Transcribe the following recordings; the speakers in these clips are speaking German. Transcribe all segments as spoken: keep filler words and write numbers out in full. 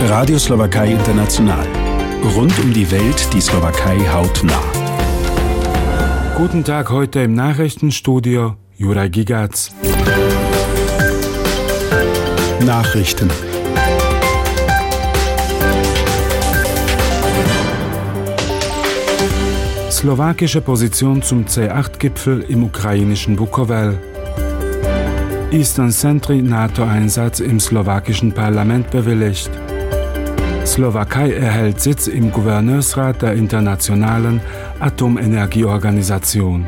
Radio Slowakei International. Rund um die Welt die Slowakei hautnah. Guten Tag, heute im Nachrichtenstudio Juraj Gigac. Nachrichten. Slowakische Position zum C acht Gipfel im ukrainischen Bukovel. Eastern Sentry NATO-Einsatz im slowakischen Parlament bewilligt. Slowakei erhält Sitz im Gouverneursrat der Internationalen Atomenergieorganisation.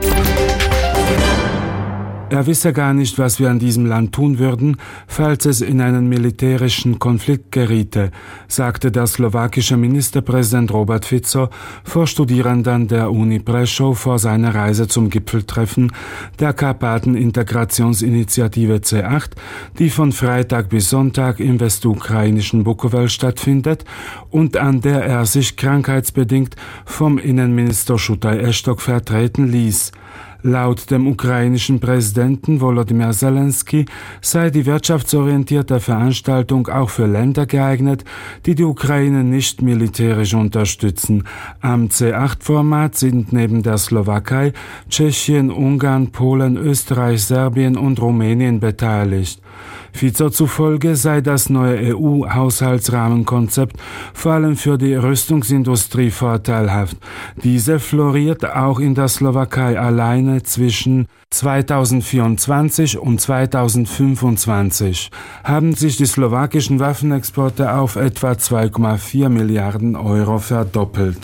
Er wisse gar nicht, was wir an diesem Land tun würden, falls es in einen militärischen Konflikt geriete, sagte der slowakische Ministerpräsident Robert Fico vor Studierenden der Uni Prešov vor seiner Reise zum Gipfeltreffen der Karpaten-Integrationsinitiative C acht, die von Freitag bis Sonntag im westukrainischen Bukovel stattfindet und an der er sich krankheitsbedingt vom Innenminister Shutaj Eštok vertreten ließ. Laut dem ukrainischen Präsidenten Volodymyr Zelensky sei die wirtschaftsorientierte Veranstaltung auch für Länder geeignet, die die Ukraine nicht militärisch unterstützen. Am C acht Format sind neben der Slowakei Tschechien, Ungarn, Polen, Österreich, Serbien und Rumänien beteiligt. Fico zufolge sei das neue E U-Haushaltsrahmenkonzept vor allem für die Rüstungsindustrie vorteilhaft. Diese floriert auch in der Slowakei alleine zwischen zweitausendvierundzwanzig und zweitausendfünfundzwanzig. Haben sich die slowakischen Waffenexporte auf etwa zwei Komma vier Milliarden Euro verdoppelt.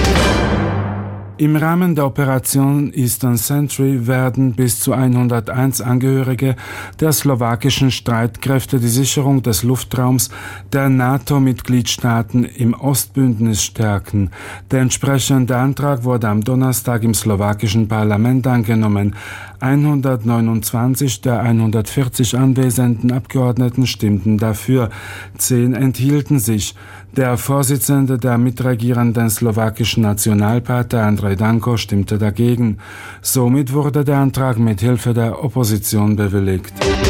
Im Rahmen der Operation Eastern Sentry werden bis zu hunderteins Angehörige der slowakischen Streitkräfte die Sicherung des Luftraums der NATO-Mitgliedstaaten im Ostbündnis stärken. Der entsprechende Antrag wurde am Donnerstag im slowakischen Parlament angenommen. hundertneunundzwanzig der hundertvierzig anwesenden Abgeordneten stimmten dafür, zehn enthielten sich. Der Vorsitzende der mitregierenden slowakischen Nationalpartei Andrej Danko stimmte dagegen. Somit wurde der Antrag mit Hilfe der Opposition bewilligt.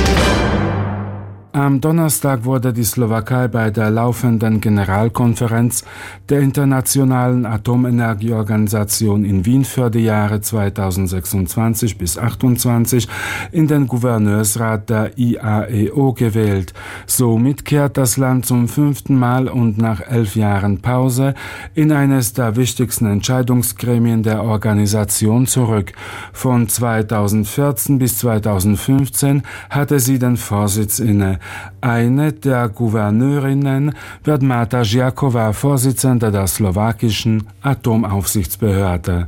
Am Donnerstag wurde die Slowakei bei der laufenden Generalkonferenz der Internationalen Atomenergieorganisation in Wien für die Jahre zweitausendsechsundzwanzig bis achtundzwanzig in den Gouverneursrat der I A E O gewählt. Somit kehrt das Land zum fünften Mal und nach elf Jahren Pause in eines der wichtigsten Entscheidungsgremien der Organisation zurück. Von zweitausendvierzehn bis zweitausendfünfzehn hatte sie den Vorsitz inne. Eine der Gouverneurinnen wird Marta Žiaková, Vorsitzende der slowakischen Atomaufsichtsbehörde.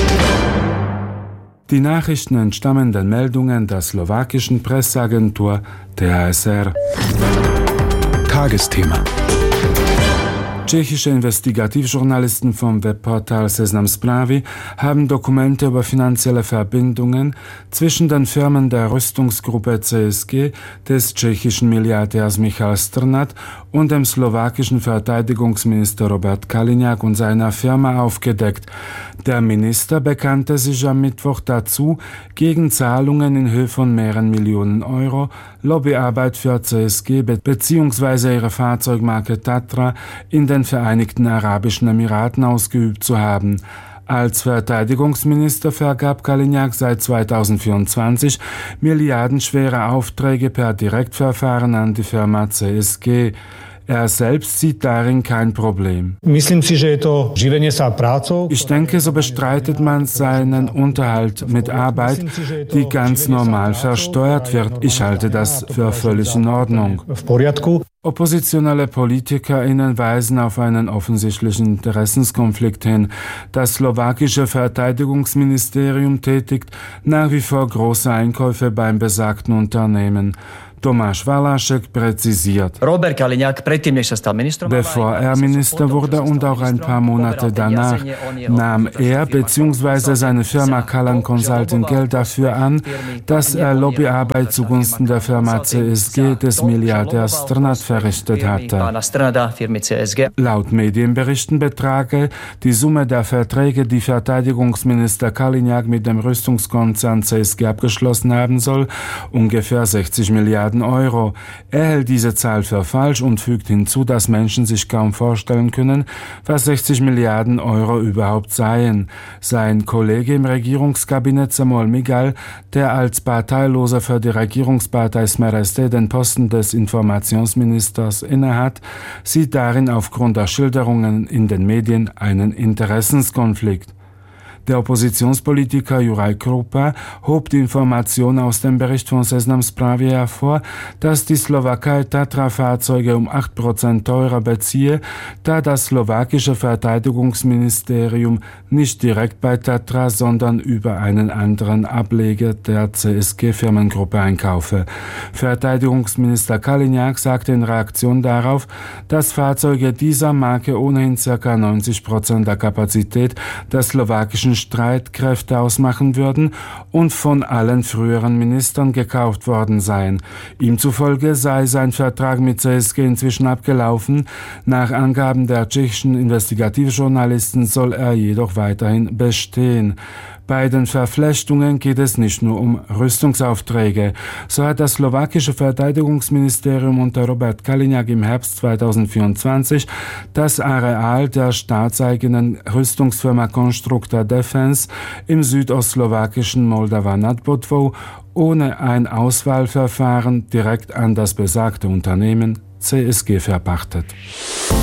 Die Nachrichten entstammen den Meldungen der slowakischen Presseagentur T A S R. Tagesthema. Tschechische Investigativjournalisten vom Webportal Seznam Zprávy haben Dokumente über finanzielle Verbindungen zwischen den Firmen der Rüstungsgruppe C S G des tschechischen Milliardärs Michal Strnad und dem slowakischen Verteidigungsminister Robert Kaliňák und seiner Firma aufgedeckt. Der Minister bekannte sich am Mittwoch dazu, gegen Zahlungen in Höhe von mehreren Millionen Euro Lobbyarbeit für C S G bzw. ihre Fahrzeugmarke Tatra in den Vereinigten Arabischen Emiraten ausgeübt zu haben. Als Verteidigungsminister vergab Kaliňák seit zweitausendvierundzwanzig milliardenschwere Aufträge per Direktverfahren an die Firma C S G. Er selbst sieht darin kein Problem. Ich denke, so bestreitet man seinen Unterhalt mit Arbeit, die ganz normal versteuert wird. Ich halte das für völlig in Ordnung. Oppositionelle PolitikerInnen weisen auf einen offensichtlichen Interessenskonflikt hin. Das slowakische Verteidigungsministerium tätigt nach wie vor große Einkäufe beim besagten Unternehmen. Tomáš Valašek präzisiert. Robert Kaliňák, predtým, než sa stal ministrom, bevor er Minister wurde und auch ein paar Monate danach, nahm er bzw. seine Firma Kalan Consulting Geld dafür an, dass er Lobbyarbeit zugunsten der Firma C S G des Milliardärs Strnad verrichtet hatte. Laut Medienberichten betrage die Summe der Verträge, die Verteidigungsminister Kaliňák mit dem Rüstungskonzern C S G abgeschlossen haben soll, ungefähr sechzig Milliarden Milliarden Euro. Er hält diese Zahl für falsch und fügt hinzu, dass Menschen sich kaum vorstellen können, was sechzig Milliarden Euro überhaupt seien. Sein Kollege im Regierungskabinett Samuel Migal, der als Parteiloser für die Regierungspartei Smereste den Posten des Informationsministers innehat, sieht darin aufgrund der Schilderungen in den Medien einen Interessenskonflikt. Der Oppositionspolitiker Juraj Krupa hob die Information aus dem Bericht von Seznam Zprávy hervor, dass die Slowakei Tatra-Fahrzeuge um acht Prozent teurer beziehe, da das slowakische Verteidigungsministerium nicht direkt bei Tatra, sondern über einen anderen Ableger der C S G-Firmengruppe einkaufe. Verteidigungsminister Kaliňák sagte in Reaktion darauf, dass Fahrzeuge dieser Marke ohnehin ca. neunzig Prozent der Kapazität der slowakischen Streitkräfte ausmachen würden und von allen früheren Ministern gekauft worden seien. Ihm zufolge sei sein Vertrag mit C S G inzwischen abgelaufen. Nach Angaben der tschechischen Investigativjournalisten soll er jedoch weiterhin bestehen. Bei den Verflechtungen geht es nicht nur um Rüstungsaufträge. So hat das slowakische Verteidigungsministerium unter Robert Kaliňák im Herbst zweitausendvierundzwanzig das Areal der staatseigenen Rüstungsfirma Constructa Defense im südostslowakischen Moldava nad Bodvou ohne ein Auswahlverfahren direkt an das besagte Unternehmen C S G verpachtet.